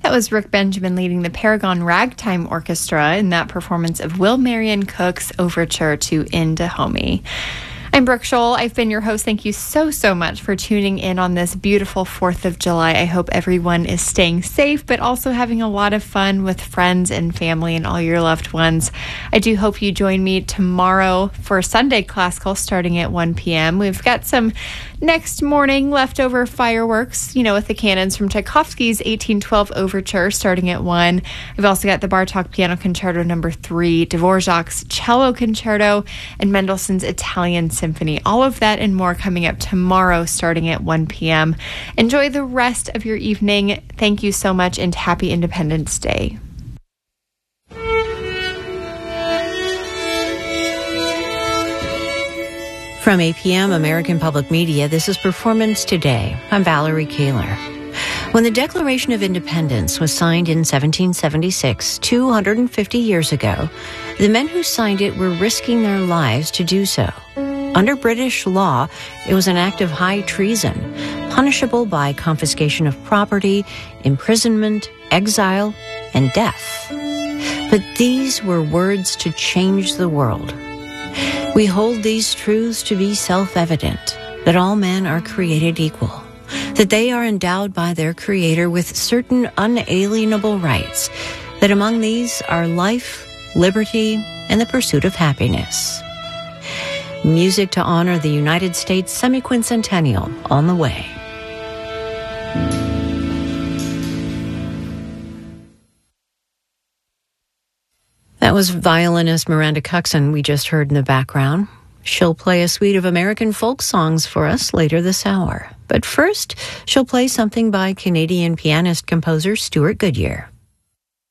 That was Rick Benjamin leading the Paragon Ragtime Orchestra in that performance of Will Marion Cook's overture to In Dahomey. I'm Brooke Scholl. I've been your host. Thank you so much for tuning in on this beautiful 4th of July. I hope everyone is staying safe, but also having a lot of fun with friends and family and all your loved ones. I do hope you join me tomorrow for Sunday Classical starting at 1 p.m. We've got some next morning leftover fireworks, with the cannons from Tchaikovsky's 1812 Overture starting at 1. I've also got the Bartók Piano Concerto No. 3, Dvorak's Cello Concerto, and Mendelssohn's Italian Symphony. All of that and more coming up tomorrow starting at 1 p.m. Enjoy the rest of your evening. Thank you so much and happy Independence Day. From APM American Public Media, this is Performance Today. I'm Valerie Kaler. When the Declaration of Independence was signed in 1776, 250 years ago, the men who signed it were risking their lives to do so. Under British law, it was an act of high treason, punishable by confiscation of property, imprisonment, exile, and death. But these were words to change the world. We hold these truths to be self-evident, that all men are created equal, that they are endowed by their Creator with certain unalienable rights, that among these are life, liberty, and the pursuit of happiness. Music to honor the United States semi-quincentennial on the way. That was violinist Miranda Cuxon we just heard in the background. She'll play a suite of American folk songs for us later this hour. But first, she'll play something by Canadian pianist-composer Stuart Goodyear.